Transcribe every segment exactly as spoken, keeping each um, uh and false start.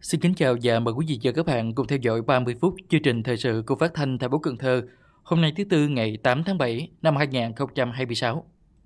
Xin kính chào và mời quý vị và các bạn cùng theo dõi ba mươi phút chương trình thời sự của Phát thanh Thành phố Cần Thơ. Hôm nay thứ Tư ngày tám tháng bảy năm hai nghìn không trăm hai mươi sáu.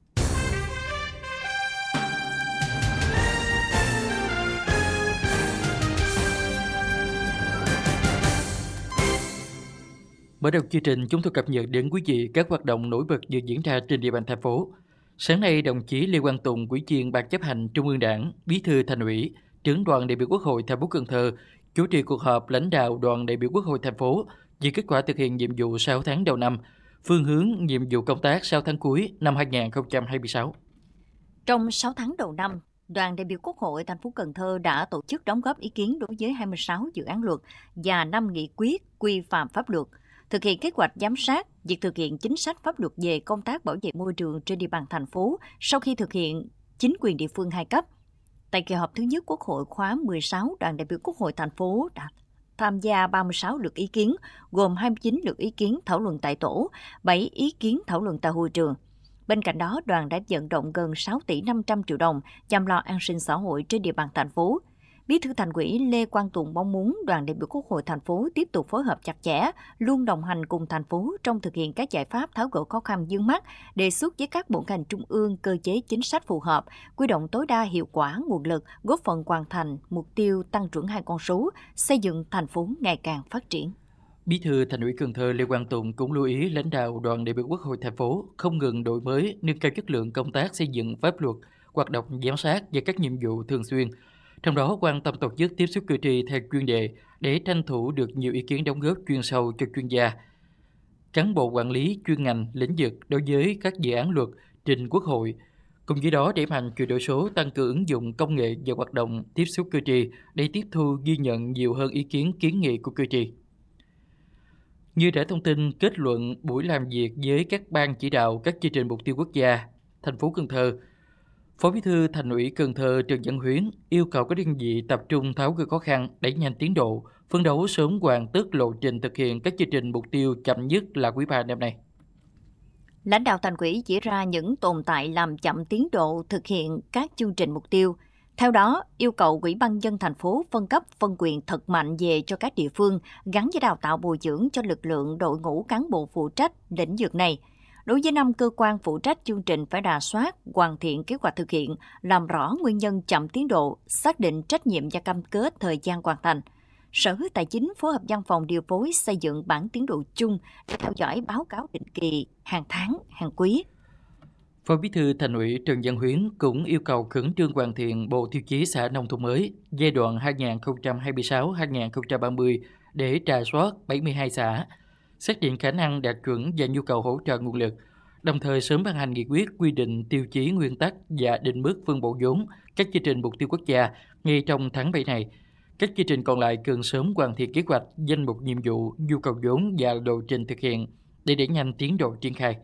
Mở đầu chương trình, chúng tôi cập nhật đến quý vị các hoạt động nổi bật vừa diễn ra trên địa bàn thành phố. Sáng nay, đồng chí Lê Quang Tùng, Ủy viên Ban Chấp hành Trung ương Đảng, Bí thư Thành ủy, Trưởng đoàn đại biểu Quốc hội thành phố Cần Thơ chủ trì cuộc họp lãnh đạo đoàn đại biểu Quốc hội thành phố về kết quả thực hiện nhiệm vụ sáu tháng đầu năm, phương hướng nhiệm vụ công tác sáu tháng cuối năm hai nghìn không trăm hai mươi sáu. Trong sáu tháng đầu năm, đoàn đại biểu Quốc hội thành phố Cần Thơ đã tổ chức đóng góp ý kiến đối với hai mươi sáu dự án luật và năm nghị quyết quy phạm pháp luật, thực hiện kế hoạch giám sát việc thực hiện chính sách pháp luật về công tác bảo vệ môi trường trên địa bàn thành phố sau khi thực hiện chính quyền địa phương hai cấp. Tại kỳ họp thứ nhất Quốc hội khóa mười sáu, đoàn đại biểu Quốc hội thành phố đã tham gia ba mươi sáu lượt ý kiến, gồm hai mươi chín lượt ý kiến thảo luận tại tổ, bảy ý kiến thảo luận tại hội trường. Bên cạnh đó, đoàn đã vận động gần sáu tỷ năm trăm triệu đồng chăm lo an sinh xã hội trên địa bàn thành phố. Bí thư Thành ủy Lê Quang Tùng mong muốn đoàn đại biểu Quốc hội thành phố tiếp tục phối hợp chặt chẽ, luôn đồng hành cùng thành phố trong thực hiện các giải pháp tháo gỡ khó khăn vướng mắc, đề xuất với các bộ ngành trung ương cơ chế chính sách phù hợp, huy động tối đa hiệu quả nguồn lực, góp phần hoàn thành mục tiêu tăng trưởng hai con số, xây dựng thành phố ngày càng phát triển. Bí thư Thành ủy Cần Thơ Lê Quang Tùng cũng lưu ý lãnh đạo đoàn đại biểu Quốc hội thành phố không ngừng đổi mới, nâng cao chất lượng công tác xây dựng pháp luật, hoạt động giám sát và các nhiệm vụ thường xuyên. Trong đó quan tâm tổ chức tiếp xúc cử tri theo chuyên đề để tranh thủ được nhiều ý kiến đóng góp chuyên sâu cho chuyên gia, cán bộ quản lý chuyên ngành lĩnh vực đối với các dự án luật trình Quốc hội. Cùng với đó, đẩy mạnh chuyển đổi số, tăng cường ứng dụng công nghệ và hoạt động tiếp xúc cử tri để tiếp thu ghi nhận nhiều hơn ý kiến kiến nghị của cử tri. Như đã thông tin kết luận buổi làm việc với các ban chỉ đạo các chương trình mục tiêu quốc gia, thành phố Cần Thơ, Phó Bí thư Thành ủy Cần Thơ Trần Văn Huyến yêu cầu các đơn vị tập trung tháo gỡ khó khăn, đẩy nhanh tiến độ, phấn đấu sớm hoàn tất lộ trình thực hiện các chương trình mục tiêu chậm nhất là quý ba năm nay. Lãnh đạo Thành ủy chỉ ra những tồn tại làm chậm tiến độ thực hiện các chương trình mục tiêu. Theo đó, yêu cầu Ủy ban nhân dân thành phố phân cấp phân quyền thật mạnh về cho các địa phương, gắn với đào tạo bồi dưỡng cho lực lượng đội ngũ cán bộ phụ trách lĩnh vực này. Đối với năm cơ quan phụ trách chương trình phải rà soát, hoàn thiện kế hoạch thực hiện, làm rõ nguyên nhân chậm tiến độ, xác định trách nhiệm và cam kết thời gian hoàn thành. Sở Tài chính phối hợp văn phòng điều phối xây dựng bản tiến độ chung để theo dõi báo cáo định kỳ hàng tháng, hàng quý. Phó Bí thư Thành ủy Trần Văn Huyến cũng yêu cầu khẩn trương hoàn thiện Bộ Tiêu chí xã nông thôn mới giai đoạn hai nghìn không trăm hai mươi sáu đến hai nghìn không trăm ba mươi để rà soát bảy mươi hai xã, xác định khả năng đạt chuẩn và nhu cầu hỗ trợ nguồn lực, đồng thời sớm ban hành nghị quyết quy định tiêu chí nguyên tắc và định mức phân bổ vốn các chương trình mục tiêu quốc gia ngay trong tháng bảy này. Các chương trình còn lại cần sớm hoàn thiện kế hoạch, danh mục nhiệm vụ, nhu cầu vốn và lộ trình thực hiện để đẩy nhanh tiến độ triển khai.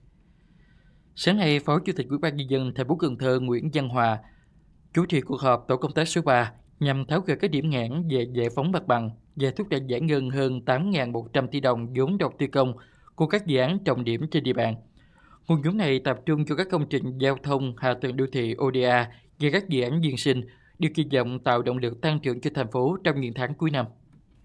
Sáng nay, Phó Chủ tịch Ủy ban nhân dân thành phố Cần Thơ Nguyễn Văn Hòa chủ trì cuộc họp tổ công tác số ba nhằm tháo gỡ các điểm nghẽn về giải phóng mặt bằng và thúc đẩy giải ngân hơn tám nghìn một trăm tỷ đồng vốn đầu tư công của các dự án trọng điểm trên địa bàn. Nguồn vốn này tập trung cho các công trình giao thông, hạ tầng đô thị O D A và các dự án dân sinh, được kỳ vọng tạo động lực tăng trưởng cho thành phố trong những tháng cuối năm.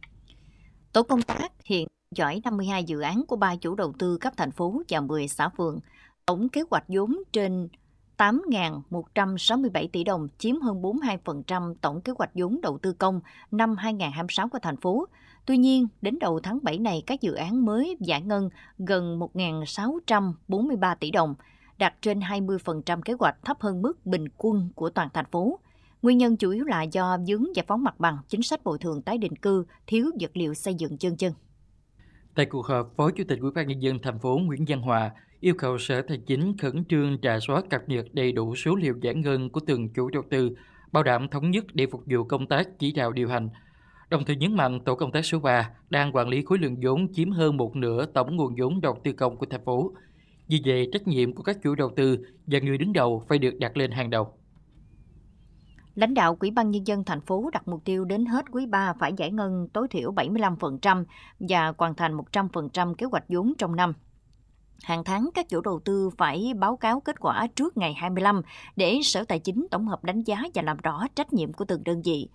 Tổ công tác hiện dõi năm mươi hai dự án của ba chủ đầu tư cấp thành phố và mười xã phường. Tổng kế hoạch vốn trên tám nghìn một trăm sáu mươi bảy tỷ đồng, chiếm hơn bốn mươi hai phần trăm tổng kế hoạch vốn đầu tư công năm hai nghìn không trăm hai mươi sáu của thành phố. Tuy nhiên, đến đầu tháng bảy này, các dự án mới giải ngân gần một nghìn sáu trăm bốn mươi ba tỷ đồng, đạt trên hai mươi phần trăm kế hoạch, thấp hơn mức bình quân của toàn thành phố. Nguyên nhân chủ yếu là do vướng giải phóng mặt bằng, chính sách bồi thường tái định cư, thiếu vật liệu xây dựng vân vân. Tại cuộc họp, Phó Chủ tịch Ủy ban nhân dân thành phố Nguyễn Văn Hòa yêu cầu Sở Tài chính khẩn trương rà soát cập nhật đầy đủ số liệu giải ngân của từng chủ đầu tư, bảo đảm thống nhất để phục vụ công tác chỉ đạo điều hành. Đồng thời nhấn mạnh tổ công tác số ba đang quản lý khối lượng vốn chiếm hơn một nửa tổng nguồn vốn đầu tư công của thành phố. Vì vậy, trách nhiệm của các chủ đầu tư và người đứng đầu phải được đặt lên hàng đầu. Lãnh đạo Ủy ban nhân dân thành phố đặt mục tiêu đến hết quý ba phải giải ngân tối thiểu bảy mươi lăm phần trăm và hoàn thành một trăm phần trăm kế hoạch vốn trong năm. Hàng tháng, các chủ đầu tư phải báo cáo kết quả trước ngày hai mươi lăm để Sở Tài chính tổng hợp đánh giá và làm rõ trách nhiệm của từng đơn vị.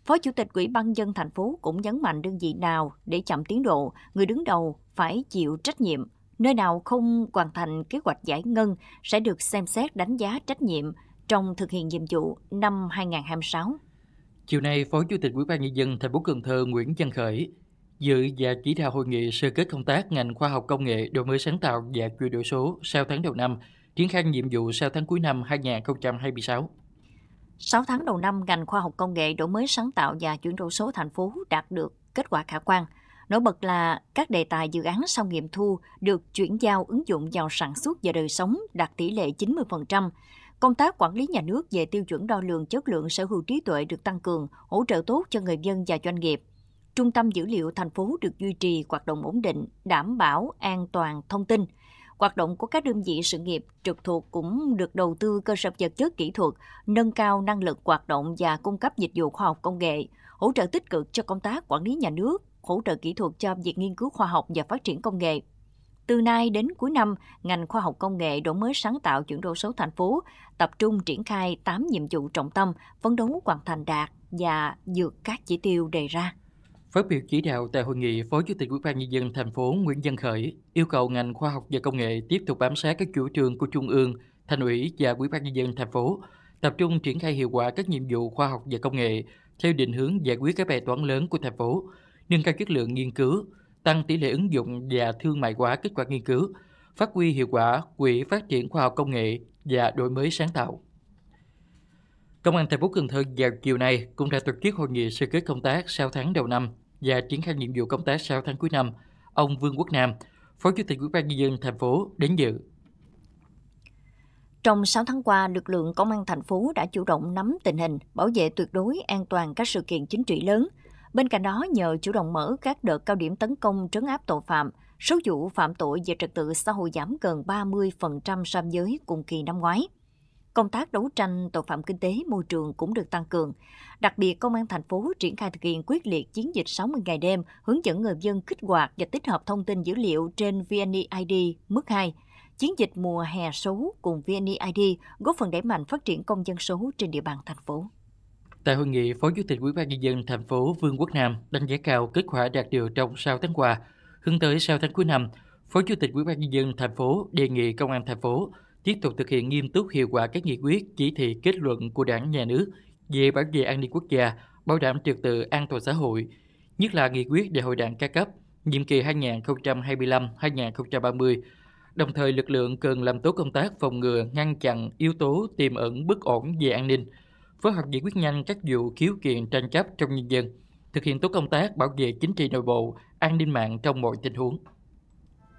Phó Chủ tịch Ủy ban nhân dân thành phố cũng nhấn mạnh đơn vị nào để chậm tiến độ, người đứng đầu phải chịu trách nhiệm. Nơi nào không hoàn thành kế hoạch giải ngân sẽ được xem xét đánh giá trách nhiệm trong thực hiện nhiệm vụ năm hai nghìn không trăm hai mươi sáu. Chiều nay, Phó Chủ tịch Ủy ban nhân dân thành phố Cần Thơ Nguyễn Văn Khởi dự và chỉ đạo hội nghị sơ kết công tác ngành khoa học công nghệ, đổi mới sáng tạo và chuyển đổi số sau tháng đầu năm, triển khai nhiệm vụ sau tháng cuối năm hai nghìn không trăm hai mươi sáu. sáu tháng đầu năm, ngành khoa học công nghệ, đổi mới sáng tạo và chuyển đổi số thành phố đạt được kết quả khả quan. Nổi bật là các đề tài dự án sau nghiệm thu được chuyển giao ứng dụng vào sản xuất và đời sống đạt tỷ lệ chín mươi phần trăm. Công tác quản lý nhà nước về tiêu chuẩn đo lường chất lượng sở hữu trí tuệ được tăng cường, hỗ trợ tốt cho người dân và doanh nghiệp. Trung tâm dữ liệu thành phố được duy trì hoạt động ổn định, đảm bảo an toàn thông tin. Hoạt động của các đơn vị sự nghiệp trực thuộc cũng được đầu tư cơ sở vật chất kỹ thuật, nâng cao năng lực hoạt động và cung cấp dịch vụ khoa học công nghệ, hỗ trợ tích cực cho công tác quản lý nhà nước, hỗ trợ kỹ thuật cho việc nghiên cứu khoa học và phát triển công nghệ. Từ nay đến cuối năm, ngành khoa học công nghệ, đổi mới sáng tạo, chuyển đổi số thành phố tập trung triển khai tám nhiệm vụ trọng tâm, phấn đấu hoàn thành đạt và vượt các chỉ tiêu đề ra. Phát biểu chỉ đạo tại hội nghị, Phó Chủ tịch Ủy ban nhân dân thành phố Nguyễn Văn Khởi yêu cầu ngành khoa học và công nghệ tiếp tục bám sát các chủ trương của Trung ương, Thành ủy và Ủy ban nhân dân thành phố, tập trung triển khai hiệu quả các nhiệm vụ khoa học và công nghệ theo định hướng giải quyết các bài toán lớn của thành phố, nâng cao chất lượng nghiên cứu, tăng tỷ lệ ứng dụng và thương mại hóa kết quả nghiên cứu, phát huy hiệu quả quỹ phát triển khoa học công nghệ và đổi mới sáng tạo. Công an thành phố Cần Thơ vào chiều nay cũng đã tổ chức hội nghị sơ kết công tác sáu tháng đầu năm và triển khai nhiệm vụ công tác sáu tháng cuối năm. Ông Vương Quốc Nam, Phó Chủ tịch Ủy ban nhân dân thành phố đến dự. Trong sáu tháng qua, lực lượng công an thành phố đã chủ động nắm tình hình, bảo vệ tuyệt đối an toàn các sự kiện chính trị lớn. Bên cạnh đó, nhờ chủ động mở các đợt cao điểm tấn công trấn áp tội phạm, số vụ phạm tội về trật tự xã hội giảm gần ba mươi phần trăm so với cùng kỳ năm ngoái. Công tác đấu tranh tội phạm kinh tế môi trường cũng được tăng cường. Đặc biệt, Công an thành phố triển khai thực hiện quyết liệt chiến dịch sáu mươi ngày đêm, hướng dẫn người dân kích hoạt và tích hợp thông tin dữ liệu trên vê en i đê mức hai. Chiến dịch mùa hè số cùng vê en i đê góp phần đẩy mạnh phát triển công dân số trên địa bàn thành phố. Tại hội nghị, Phó Chủ tịch Ủy ban nhân dân thành phố Vương Quốc Nam đánh giá cao kết quả đạt được trong sáu tháng qua. Hướng tới sáu tháng cuối năm, Phó Chủ tịch Ủy ban nhân dân thành phố đề nghị Công an thành phố tiếp tục thực hiện nghiêm túc hiệu quả các nghị quyết, chỉ thị, kết luận của Đảng, Nhà nước về bảo vệ an ninh quốc gia, bảo đảm trật tự an toàn xã hội, nhất là nghị quyết Đại hội Đảng các cấp nhiệm kỳ hai nghìn không trăm hai mươi lăm đến hai nghìn không trăm ba mươi. Đồng thời, lực lượng cần làm tốt công tác phòng ngừa, ngăn chặn yếu tố tiềm ẩn bất ổn về an ninh, phối hợp giải quyết nhanh các vụ khiếu kiện tranh chấp trong nhân dân, thực hiện tốt công tác bảo vệ chính trị nội bộ, an ninh mạng trong mọi tình huống.